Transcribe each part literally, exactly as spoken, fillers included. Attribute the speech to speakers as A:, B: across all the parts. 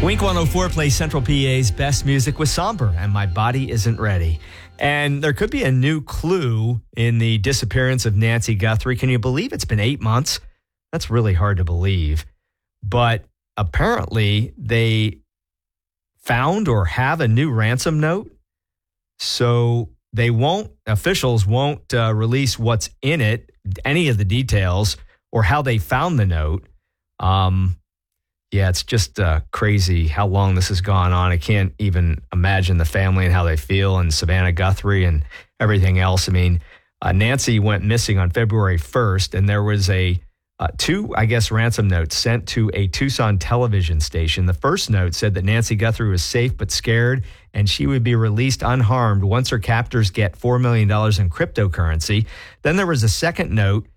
A: Wink one oh four plays Central P A's best music with Somber and My Body Isn't Ready. And there could be a new clue in the disappearance of Nancy Guthrie. Can you believe it's been eight months? That's really hard to believe. But apparently they found or have a new ransom note. So they won't, officials won't uh, release what's in it, any of the details, or how they found the note. Um, yeah, it's just uh, crazy how long this has gone on. I can't even imagine the family and how they feel, and Savannah Guthrie and everything else. I mean, uh, Nancy went missing on February first, and there was a uh, two, I guess, ransom notes sent to a Tucson television station. The first note said that Nancy Guthrie was safe but scared, and she would be released unharmed once her captors get four million dollars in cryptocurrency. Then there was a second note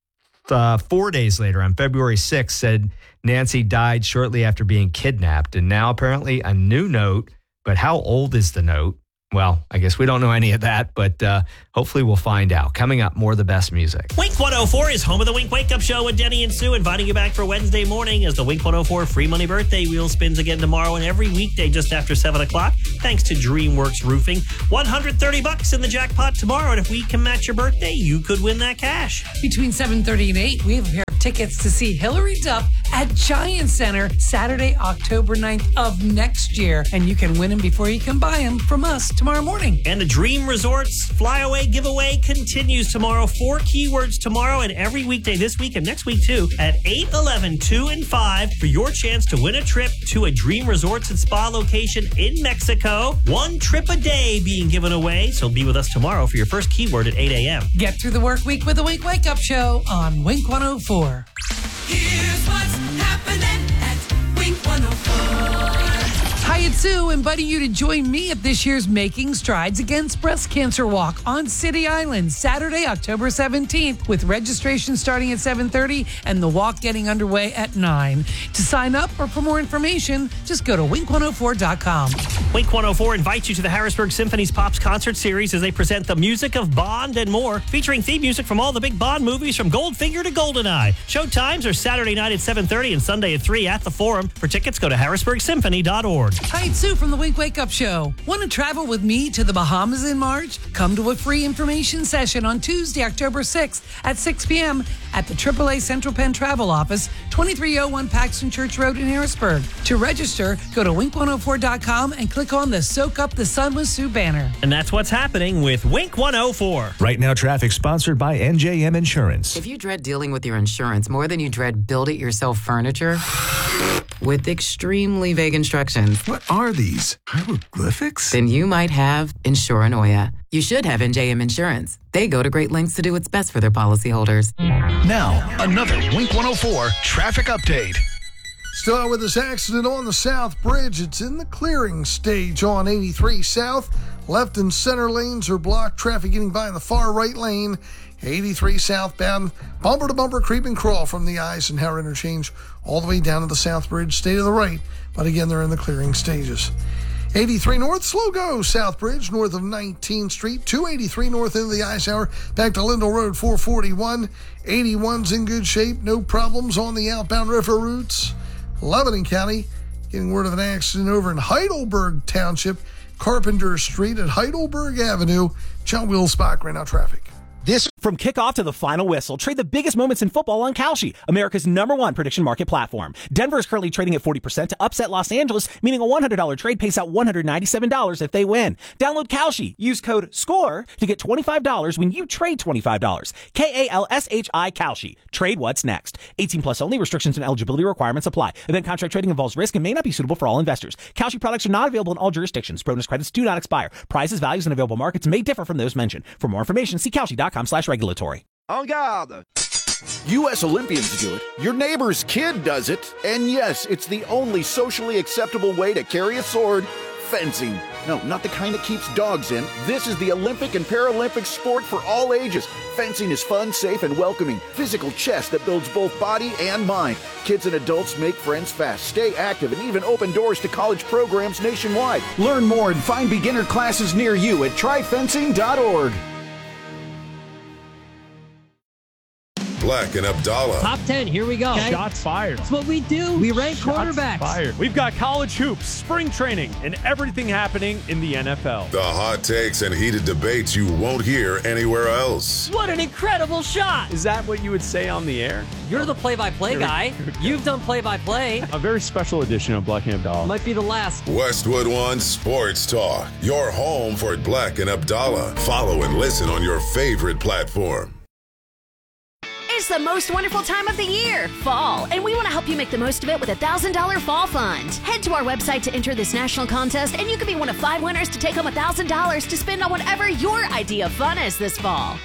A: uh, four days later on February sixth said Nancy died shortly after being kidnapped. And now apparently a new note, but how old is the note? Well, I guess we don't know any of that, but uh, hopefully we'll find out. Coming up, more of the best music.
B: Wink one oh four is home of the Wink Wake Up Show with Denny and Sue, inviting you back for Wednesday morning as the Wink one oh four Free Money Birthday Wheel spins again tomorrow and every weekday just after seven o'clock, thanks to DreamWorks Roofing. one hundred thirty bucks in the jackpot tomorrow, and if we can match your birthday, you could win that cash.
C: Between seven thirty and eight, we have a pair of tickets to see Hillary Duff at Giant Center Saturday, October ninth of next year, and you can win them before you can buy them from us tomorrow morning.
B: And the Dream Resorts Flyaway giveaway continues tomorrow. Four keywords tomorrow and every weekday this week and next week too at eight, eleven, two, and five for your chance to win a trip to a Dream Resorts and Spa location in Mexico. One trip a day being given away, so be with us tomorrow for your first keyword at eight a.m.
C: Get through the work week with the Wink Wake Up Show on Wink one oh four.
D: Here's what's happening at Wink one oh four.
C: Hi, it's Sue, inviting you to join me at this year's Making Strides Against Breast Cancer Walk on City Island, Saturday, October seventeenth, with registration starting at seven thirty and the walk getting underway at nine. To sign up or for more information, just go to wink one oh four dot com.
B: Wink one oh four invites you to the Harrisburg Symphony's Pops concert series as they present the music of Bond and more, featuring theme music from all the big Bond movies from Goldfinger to GoldenEye. Show times are Saturday night at seven thirty and Sunday at three at the Forum. For tickets, go to harrisburg symphony dot org.
C: Hi, it's Sue from the Wink Wake Up Show. Want to travel with me to the Bahamas in March? Come to a free information session on Tuesday, October sixth at six p.m. at the triple A Central Penn Travel Office, twenty-three oh one Paxton Church Road in Harrisburg. To register, go to wink one oh four dot com and click on the Soak Up the Sun with Sue banner.
B: And that's what's happening with Wink one oh four.
E: Right Now Traffic, sponsored by N J M Insurance.
F: If you dread dealing with your insurance more than you dread build-it-yourself furniture, with extremely vague instructions,
G: what are these? Hieroglyphics?
F: Then you might have Insuranoia. You should have N J M Insurance. They go to great lengths to do what's best for their policyholders.
H: Now, another Wink one oh four traffic update.
I: Start with this accident on the South Bridge. It's in the clearing stage on eighty-three South. Left and center lanes are blocked. Traffic getting by in the far right lane. eighty-three southbound, bumper to bumper, creep and crawl from the Eisenhower interchange all the way down to the South Bridge. Stay to the right, but again, they're in the clearing stages. eighty-three north, slow go, South Bridge, north of nineteenth Street. two eighty-three north into the Eisenhower, back to Lindell Road, four forty-one. eighty-one's in good shape, no problems on the outbound river routes. Lebanon County, getting word of an accident over in Heidelberg Township, Carpenter Street at Heidelberg Avenue. John Wheels Spock, right now traffic.
J: This from kickoff to the final whistle, trade the biggest moments in football on Kalshi, America's number one prediction market platform. Denver is currently trading at forty percent to upset Los Angeles, meaning a one hundred dollars trade pays out one hundred ninety-seven dollars if they win. Download Kalshi. Use code SCORE to get twenty-five dollars when you trade twenty-five dollars. K A L S H I Kalshi. Trade what's next. eighteen plus only. Restrictions and eligibility requirements apply. Event contract trading involves risk and may not be suitable for all investors. Kalshi products are not available in all jurisdictions. Bonus credits do not expire. Prices, values, and available markets may differ from those mentioned. For more information, see Kalshi dot com slash regulatory.
K: En garde! U S Olympians do it, your neighbor's kid does it, and yes, it's the only socially acceptable way to carry a sword, fencing. No, not the kind that keeps dogs in. This is the Olympic and Paralympic sport for all ages. Fencing is fun, safe, and welcoming. Physical chess that builds both body and mind. Kids and adults make friends fast, stay active, and even open doors to college programs nationwide. Learn more and find beginner classes near you at try fencing dot org.
L: Black and Abdallah.
M: Top ten, here we go.
N: Okay. Shots fired.
M: That's what we do. We rank
N: Shots
M: quarterbacks.
N: Fired. We've got college hoops, spring training, and everything happening in the N F L.
L: The hot takes and heated debates you won't hear anywhere else.
M: What an incredible shot.
N: Is that what you would say on the air?
M: You're the play-by-play guy. You've done play-by-play.
N: A very special edition of Black and Abdallah.
M: Might be the last.
L: Westwood One Sports Talk. Your home for Black and Abdallah. Follow and listen on your favorite platform.
O: It's the most wonderful time of the year, fall, and we want to help you make the most of it with a one thousand dollars Fall Fund. Head to our website to enter this national contest, and you could be one of five winners to take home one thousand dollars to spend on whatever your idea of fun is this fall.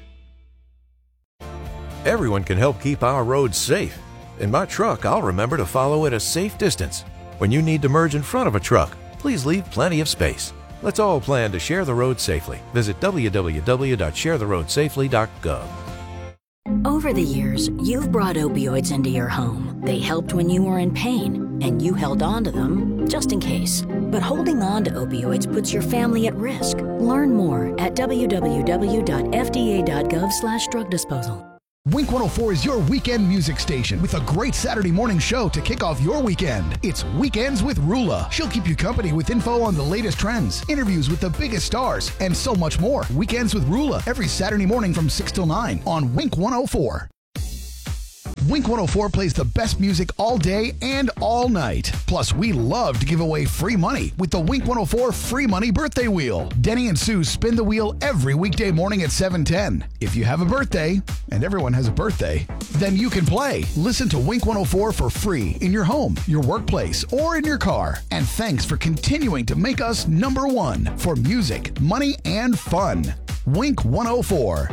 P: Everyone can help keep our roads safe. In my truck, I'll remember to follow at a safe distance. When you need to merge in front of a truck, please leave plenty of space. Let's all plan to share the road safely. Visit w w w dot share the road safely dot gov.
Q: Over the years, you've brought opioids into your home. They helped when you were in pain, and you held on to them just in case. But holding on to opioids puts your family at risk. Learn more at w w w dot f d a dot gov slash drug disposal.
H: Wink one oh four is your weekend music station with a great Saturday morning show to kick off your weekend. It's Weekends with Rula. She'll keep you company with info on the latest trends, interviews with the biggest stars, and so much more. Weekends with Rula every Saturday morning from six till nine on Wink one oh four. Wink one oh four plays the best music all day and all night. Plus, we love to give away free money with the Wink one oh four Free Money Birthday Wheel. Denny and Sue spin the wheel every weekday morning at seven ten. If you have a birthday, and everyone has a birthday, then you can play. Listen to Wink one oh four for free in your home, your workplace, or in your car. And thanks for continuing to make us number one for music, money, and fun. Wink one oh four.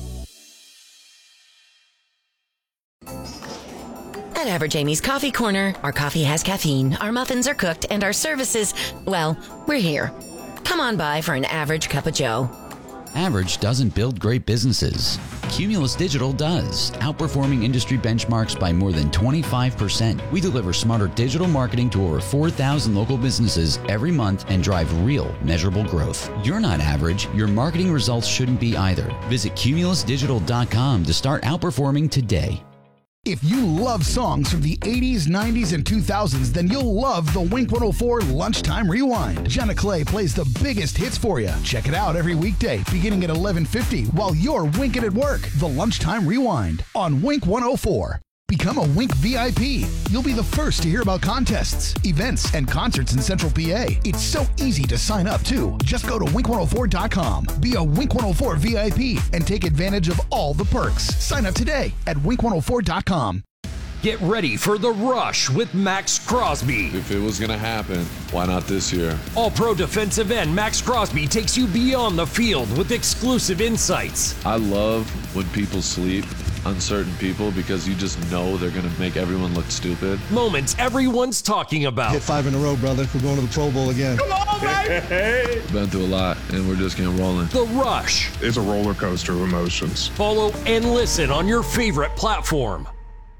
R: At Average Amy's Coffee Corner, our coffee has caffeine, our muffins are cooked, and our services, well, we're here. Come on by for an average cup of joe.
S: Average doesn't build great businesses. Cumulus Digital does, outperforming industry benchmarks by more than twenty-five percent. We deliver smarter digital marketing to over four thousand local businesses every month and drive real, measurable growth. You're not average. Your marketing results shouldn't be either. Visit cumulus digital dot com to start outperforming today.
H: If you love songs from the eighties, nineties, and two thousands, then you'll love the Wink one oh four Lunchtime Rewind. Jenna Clay plays the biggest hits for you. Check it out every weekday, beginning at eleven fifty, while you're winking at work. The Lunchtime Rewind on Wink one oh four. Become a Wink V I P. You'll be the first to hear about contests, events, and concerts in Central P A. It's so easy to sign up, too. Just go to wink one oh four dot com. Be a Wink one oh four V I P and take advantage of all the perks. Sign up today at wink one oh four dot com.
T: Get ready for The Rush with Max Crosby.
U: If it was going to happen, why not this year?
T: All-pro defensive end Max Crosby takes you beyond the field with exclusive insights.
U: I love when people sleep, uncertain people, because you just know they're going to make everyone look stupid.
T: Moments everyone's talking about.
V: Hit five in a row, brother. We're going to the Pro Bowl again.
U: Come on, baby! Been through a lot, and we're just getting rolling.
T: The Rush.
W: It's a roller coaster of emotions.
T: Follow and listen on your favorite platform.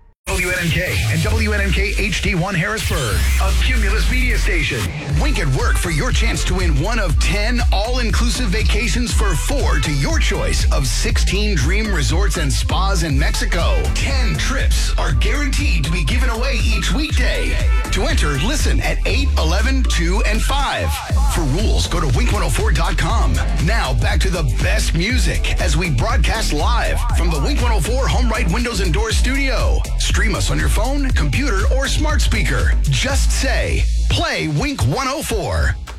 H: W N N K and W N N K H D one Harrisburg, a Cumulus media station. Wink at work for your chance to win one of ten all-inclusive vacations for four to your choice of sixteen dream resorts and spas in Mexico. ten trips are guaranteed to be given away each weekday. To enter, listen at eight, eleven, two, and five. For rules, go to wink one oh four dot com. Now back to the best music as we broadcast live from the Wink one oh four Home Right Windows and Doors studio. Stream us on your phone, computer, or smart speaker. Just say, play Wink one oh four.